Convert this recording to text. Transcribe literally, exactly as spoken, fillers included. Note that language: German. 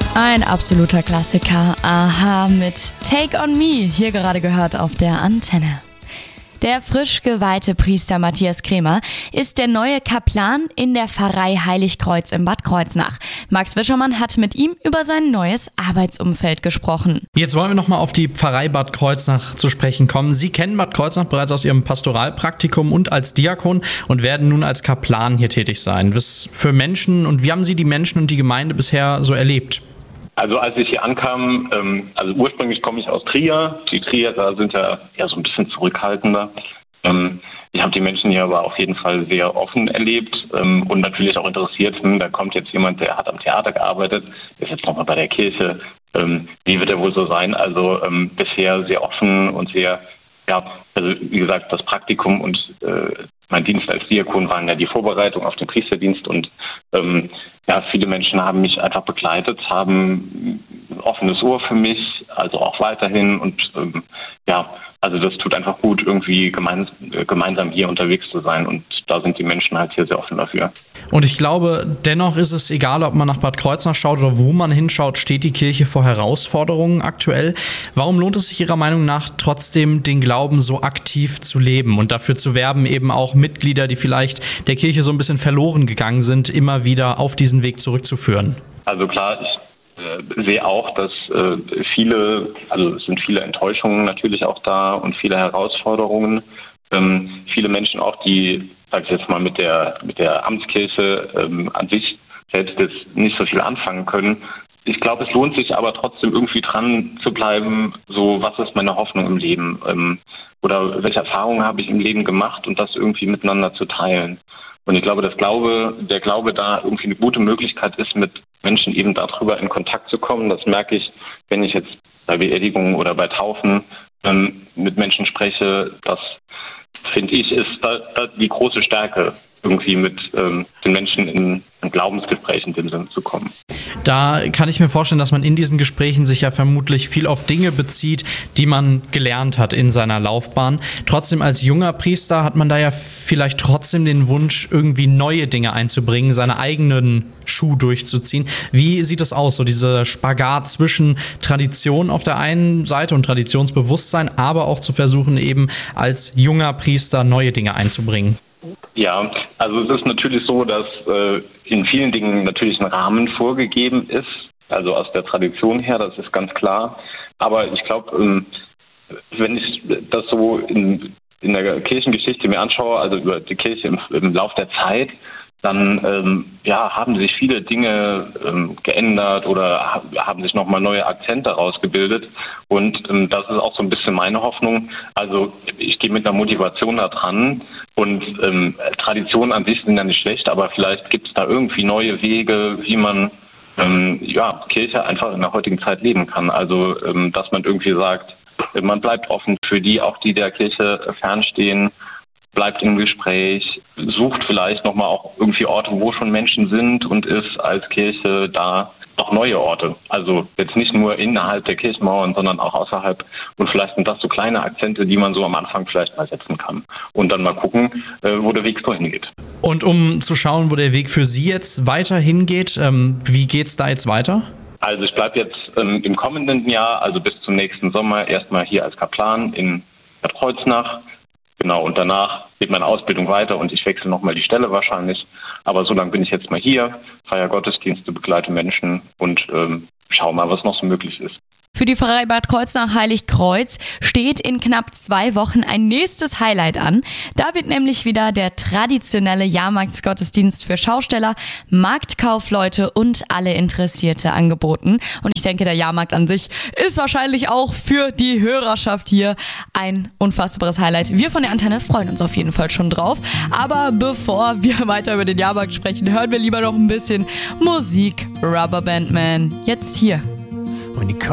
Ein absoluter Klassiker. Aha mit Take on Me, hier gerade gehört auf der Antenne. Der frisch geweihte Priester Matthias Krämer ist der neue Kaplan in der Pfarrei Heiligkreuz in Bad Kreuznach. Max Wischermann hat mit ihm über sein neues Arbeitsumfeld gesprochen. Jetzt wollen wir nochmal auf die Pfarrei Bad Kreuznach zu sprechen kommen. Sie kennen Bad Kreuznach bereits aus Ihrem Pastoralpraktikum und als Diakon und werden nun als Kaplan hier tätig sein. Was für Menschen und wie haben Sie die Menschen und die Gemeinde bisher so erlebt? Also als ich hier ankam, ähm, also ursprünglich komme ich aus Trier. Die Trierer sind ja eher so ein bisschen zurückhaltender. Ähm, ich habe die Menschen hier aber auf jeden Fall sehr offen erlebt ähm, und natürlich auch interessiert. Hm, da kommt jetzt jemand, der hat am Theater gearbeitet, der ist jetzt nochmal bei der Kirche. Ähm, wie wird er wohl so sein? Also ähm, bisher sehr offen und sehr, ja, also wie gesagt, das Praktikum und äh, mein Dienst als Diakon waren ja die Vorbereitung auf den Priesterdienst und ähm, ja, viele Menschen haben mich einfach begleitet, haben ein offenes Ohr für mich, also auch weiterhin und ähm, ja, also das tut einfach gut, irgendwie gemein, gemeinsam hier unterwegs zu sein und da sind die Menschen halt hier sehr offen dafür. Und ich glaube, dennoch ist es egal, ob man nach Bad Kreuznach schaut oder wo man hinschaut, steht die Kirche vor Herausforderungen aktuell. Warum lohnt es sich Ihrer Meinung nach trotzdem, den Glauben so aktiv zu leben und dafür zu werben, eben auch Mitglieder, die vielleicht der Kirche so ein bisschen verloren gegangen sind, immer wieder auf diesen Weg zurückzuführen? Also klar, ich Ich sehe auch, dass äh, viele, also es sind viele Enttäuschungen natürlich auch da und viele Herausforderungen. Ähm, viele Menschen auch, die, sag ich jetzt mal, mit der mit der Amtskirche ähm, an sich selbst jetzt nicht so viel anfangen können. Ich glaube, es lohnt sich aber trotzdem irgendwie dran zu bleiben, so was ist meine Hoffnung im Leben ähm, oder welche Erfahrungen habe ich im Leben gemacht und das irgendwie miteinander zu teilen. Und ich glaube, dass Glaube, der Glaube da irgendwie eine gute Möglichkeit ist, mit Menschen eben darüber in Kontakt zu kommen. Das merke ich, wenn ich jetzt bei Beerdigungen oder bei Taufen ähm, mit Menschen spreche. Das, finde ich, ist da, da die große Stärke, irgendwie mit ähm, den Menschen in ein Glaubensgespräch in dem Sinne zu kommen. Da kann ich mir vorstellen, dass man in diesen Gesprächen sich ja vermutlich viel auf Dinge bezieht, die man gelernt hat in seiner Laufbahn. Trotzdem als junger Priester hat man da ja vielleicht trotzdem den Wunsch, irgendwie neue Dinge einzubringen, seine eigenen Schuh durchzuziehen. Wie sieht es aus, so dieser Spagat zwischen Tradition auf der einen Seite und Traditionsbewusstsein, aber auch zu versuchen, eben als junger Priester neue Dinge einzubringen? Ja, also es ist natürlich so, dass äh, in vielen Dingen natürlich ein Rahmen vorgegeben ist, also aus der Tradition her, das ist ganz klar. Aber ich glaube, ähm, wenn ich das so in, in der Kirchengeschichte mir anschaue, also über die Kirche im, im Lauf der Zeit, dann ähm, ja, haben sich viele Dinge ähm, geändert oder ha- haben sich nochmal neue Akzente rausgebildet. Und ähm, das ist auch so ein bisschen meine Hoffnung. Also ich gehe mit einer Motivation da dran. Und ähm, Traditionen an sich sind ja nicht schlecht, aber vielleicht gibt es da irgendwie neue Wege, wie man ähm, ja, Kirche einfach in der heutigen Zeit leben kann. Also ähm, dass man irgendwie sagt, man bleibt offen für die, auch die der Kirche fernstehen, bleibt im Gespräch, sucht vielleicht nochmal auch irgendwie Orte, wo schon Menschen sind und ist als Kirche da noch neue Orte. Also jetzt nicht nur innerhalb der Kirchenmauern, sondern auch außerhalb. Und vielleicht sind das so kleine Akzente, die man so am Anfang vielleicht mal setzen kann. Und dann mal gucken, wo der Weg so hingeht. Und um zu schauen, wo der Weg für Sie jetzt weiter hingeht, ähm, wie geht's da jetzt weiter? Also ich bleibe jetzt ähm, im kommenden Jahr, also bis zum nächsten Sommer, erstmal hier als Kaplan in Bad Kreuznach. Genau, und danach geht meine Ausbildung weiter und ich wechsle nochmal die Stelle wahrscheinlich. Aber so lange bin ich jetzt mal hier, feiere Gottesdienste, begleite Menschen und ähm, schau mal, was noch so möglich ist. Für die Pfarrei Bad Kreuznach Heiligkreuz steht in knapp zwei Wochen ein nächstes Highlight an. Da wird nämlich wieder der traditionelle Jahrmarktsgottesdienst für Schausteller, Marktkaufleute und alle Interessierte angeboten. Und ich denke, der Jahrmarkt an sich ist wahrscheinlich auch für die Hörerschaft hier ein unfassbares Highlight. Wir von der Antenne freuen uns auf jeden Fall schon drauf. Aber bevor wir weiter über den Jahrmarkt sprechen, hören wir lieber noch ein bisschen Musik. Rubber Band Man, jetzt hier.